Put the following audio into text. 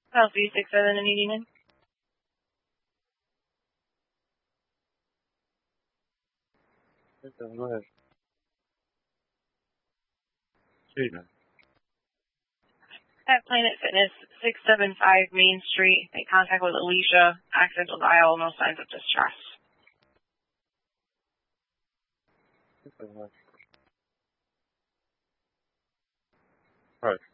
Kelsey, 6789. Go ahead. Treatment. At Planet Fitness, 675 Main Street. Make contact with Alicia. Accidental dial, no signs of distress. All right.